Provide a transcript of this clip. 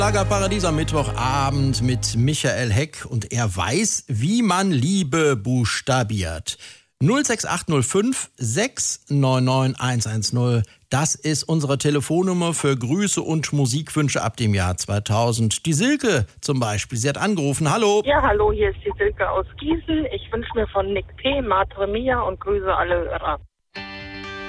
Schlagerparadies am Mittwochabend mit Michael Heck und er weiß, wie man Liebe buchstabiert. 06805 699 110. Das ist unsere Telefonnummer für Grüße und Musikwünsche ab dem Jahr 2000. Die Silke zum Beispiel, sie hat angerufen. Hallo. Ja, hallo, hier ist die Silke aus Gießen. Ich wünsche mir von Nick P. Madre Mia und grüße alle Hörer.